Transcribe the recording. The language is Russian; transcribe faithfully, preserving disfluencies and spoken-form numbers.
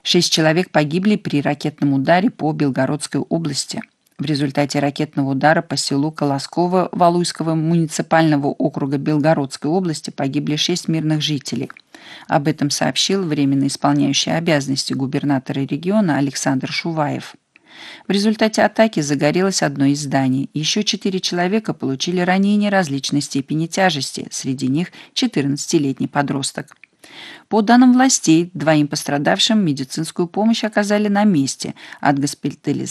Шесть человек погибли при ракетном ударе по Белгородской области. В результате ракетного удара по селу Колосково Валуйского муниципального округа Белгородской области погибли шесть мирных жителей. Об этом сообщил временно исполняющий обязанности губернатора региона Александр Шуваев. В результате атаки загорелось одно из зданий. Еще четыре человека получили ранения различной степени тяжести, среди них четырнадцатилетний подросток. По данным властей, двоим пострадавшим медицинскую помощь оказали на месте. От госпитализации